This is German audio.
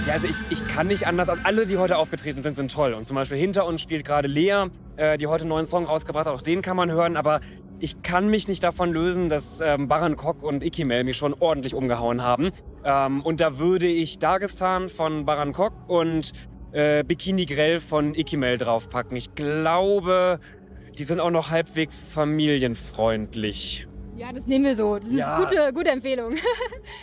Ja, also ich kann nicht anders. Also alle, die heute aufgetreten sind, sind toll. Und zum Beispiel hinter uns spielt gerade Lea, die heute einen neuen Song rausgebracht hat. Auch den kann man hören. Aber ich kann mich nicht davon lösen, dass Baran Kok und Ikimel mich schon ordentlich umgehauen haben. Und da würde ich Dagestan von Baran Kok und Bikini Grell von Ikimel draufpacken. Ich glaube, die sind auch noch halbwegs familienfreundlich. Ja, das nehmen wir so. Das ist eine gute Empfehlung.